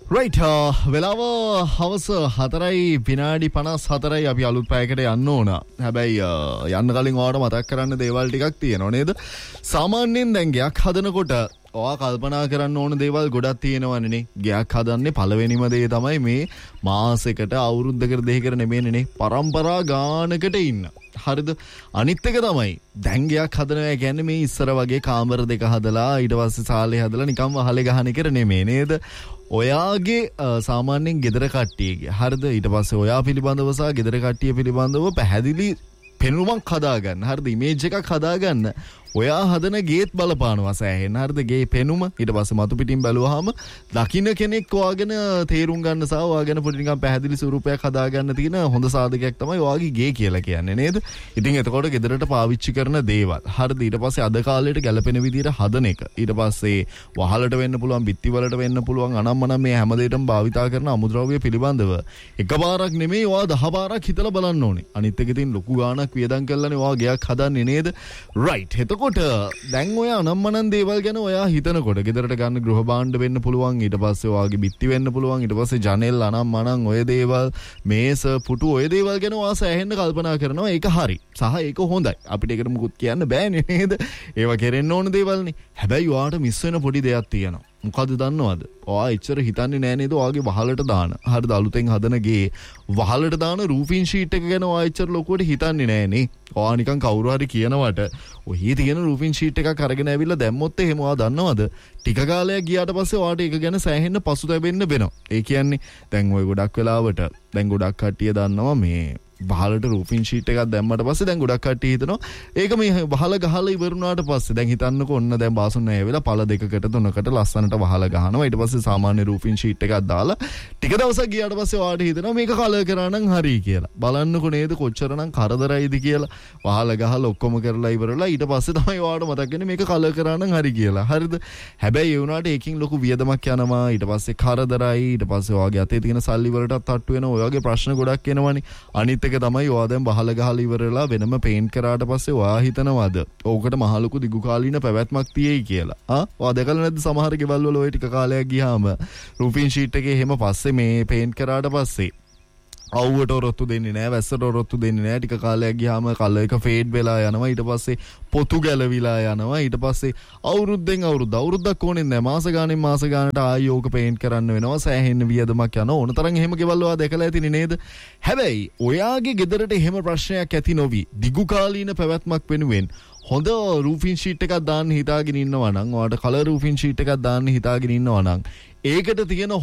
right වෙලාව හවස 4යි විනාඩි 54යි අපි අලුත් පැයකට යන්න ඕන. හැබැයි යන්න කලින් ඔයාලට මතක් කරන්න දේවල් ටිකක් තියෙනවා නේද? සාමාන්‍යයෙන් දැන් ගයක් හදනකොට ඔයා කල්පනා කරන්න ඕන දේවල් ගොඩක් තියෙනවනේ. ගයක් හදන්නේ පළවෙනිම දේ තමයි මේ මාසෙකට අවුරුද්දකට දෙකකට නෙමෙයිනේ. පරම්පරා ගානකට ඉන්න. හරිද? අනිත් එක තමයි දැන් ගයක් හදනවා කියන්නේ මේ ඉස්සර වගේ කාමර දෙක හදලා ඊට පස්සේ සාලේ හදලා නිකන් වහලේ ගහන එක නෙමෙයි නේද? ඔයාගේ සාමාන්‍යයෙන් ගෙදර කට්ටියගේ හරිද? ඊට පස්සේ ඔයා පිළිබඳව සහ ගෙදර කට්ටිය පිළිබඳව පැහැදිලි පෙනුමක් හදාගන්න. හරිද? ඉමේජ් එකක් හදාගන්න. ඔයා හදන ගේත් බලපානවා සෑහෙන. හරිද? ගේ පෙනුම ඊට පස්සේ මතු පිටින් බැලුවාම දකින්න කෙනෙක් ඔයාගෙන තේරුම් ගන්න සහ ඔයාගෙන පොඩි නිකන් පැහැදිලි ස්වරූපයක් හදාගන්න තියෙන හොඳ සාධකයක් තමයි ඔයාගේ ගේ කියලා කියන්නේ නේද? ඉතින් එතකොට ගෙදරට පාවිච්චි කරන දේවල්. හරිද? ඊට පස්සේ අද කාලේට ගැලපෙන විදිහට හදන එක. ඊට පස්සේ වහලට වෙන්න පුළුවන්, බිත්ති වලට වෙන්න පුළුවන්, අනම්මනම් මේ හැම දෙයකටම භාවිතා කරන අමුද්‍රව්‍ය පිළිබඳව එකපාරක් නෙමෙයි ඔයා 10 පාරක් හිතලා බලන්න ඕනේ. අනිත් එක ඉතින් ලොකු ගාණක් වියදම් කරලානේ ඔයා ගයක් හදන්නේ නේද? right. එතකොට දැන් ඔය අනම්මනම් දේවල් ගැන ඔයා හිතනකොට ගෙදරට ගන්න ගෘහ භාණ්ඩ වෙන්න පුළුවන්, ඊට පස්සේ ඔයාගේ බිත්ති වෙන්න පුළුවන්, ඊට පස්සේ ජනෙල් අනම්මනම් ඔය දේවල්, මේස පුටු ඔය දේවල් ගැන ඔයා සෑහෙන්න කල්පනා කරනවා. ඒක හරි සහ ඒක හොඳයි. අපිට ඒකට මුකුත් කියන්න බෑනේ නේද? ඒවා කෙරෙන්න ඕන දේවල්නේ. හැබැයි ඔයාට මිස් වෙන පොඩි දෙයක් තියෙනවා. මොකද්ද දන්නවද? ඔයා එච්චර හිතන්නේ නෑ නේද? ඔයාගේ වහලට දාන. හරිද? අලුතෙන් හදන ගේ වහලට දාන රූෆින් ෂීට් එක ගැන ඔයා එච්චර ලොකුවට හිතන්නේ නෑනේ. ඔයා නිකන් කවුරු හරි කියනවට ඔහි තියෙන රූෆින් ෂීට් එකක් අරගෙන ඇවිල්ලා දැම්මොත් එහෙම ඔයා දන්නවද? ටික කාලයක් ගියාට පස්සේ ඔයාට ඒක ගැන සෑහෙන්න පසුතැවෙන්න වෙනවා. ඒ කියන්නේ දැන් ඔය ගොඩක් වෙලාවට දැන් ගොඩක් කට්ටිය දන්නවා මේ වහලට රූෆින් ෂීට් එකක් දැම්මට පස්සේ දැන් ගොඩක් කට්ටිය හිතනවා ඒක මේ වහල ගහලා ඉවරුණාට පස්සේ දැන් හිතන්නකෝ ඔන්න දැන් බාසුන් නැහැ වෙලා පළ දෙකකට තුනකට ලස්සනට වහල ගහනවා. ඊට පස්සේ සාමාන්‍ය රූෆින් ෂීට් එකක් දාලා ටික දවසක් ගියාට පස්සේ ඔයාට හිතෙනවා මේක කලර් කරා නම් හරි කියලා. බලන්නකෝ නේද කොච්චරනම් කරදරයිද කියලා. වහල ගහලා ඔක්කොම කරලා ඉවරලා ඊට පස්සේ තමයි ඔයාට මතක් වෙන්නේ මේක කලර් කරා නම් හරි කියලා. හරිද? හැබැයි ඒ වුණාට ඒකින් ලොකු වියදමක් යනවා. ඊට පස්සේ කරදරයි. ඊට පස්සේ ඔයාගේ අතේ තියෙන සල්ලි වලටත් තට්ටු වෙනවා. ඔයාගේ ප්‍රශ්න ගොඩක් එනවනේ. අනිත් එක තමයි ඔයා දැන් බහල ගහලා ඉවරලා වෙනම පේන්ට් කරාට පස්සේ ඔයා හිතනවාද ඕකට මහ ලොකු දිගු කාලීන පැවැත්මක් තියෙයි කියලා? ඔයා දැකලා නැද්ද සමහර ගෙවල් වල ඔය ටික කාලයක් ගියාම රූෆින් ෂීට් එකේ එහෙම පස්සේ මේ පේන්ට් කරාට පස්සේ අවුවට ඔරොත්තු දෙන්නේ නැහැ, වැස්සට ඔරොත්තු දෙන්නේ නැහැ. ටික කාලයක් ගියාම කලර් එක ෆේඩ් වෙලා යනවා. ඊට පස්සේ පොතු ගැලවිලා යනවා. ඊට පස්සේ අවුරුද්දෙන් අවුරුද්දක් ඕනේ නැහැ. මාස ගානෙන් මාස ගානට ආයෙ ඕක පේන්ට් කරන්න වෙනවා. සෑහෙන්න වියදමක් යනවා. ඕන තරම් එහෙම ගෙවල් ඔයා දැකලා ඇතිනේ නේද? හැබැයි ඔයාගේ ගෙදරට එහෙම ප්‍රශ්නයක් ඇති නොවි දිගු කාලීන පැවැත්මක් වෙනුවෙන් හොඳ රූෆින් ෂීට් එකක් දාන්න හිතාගෙන ඉන්නවා නම්, ඔයාට කලර් රූෆින් ෂීට් එකක් දාන්න හිතාගෙන ඉන්නවා නම් ඒකට තියෙන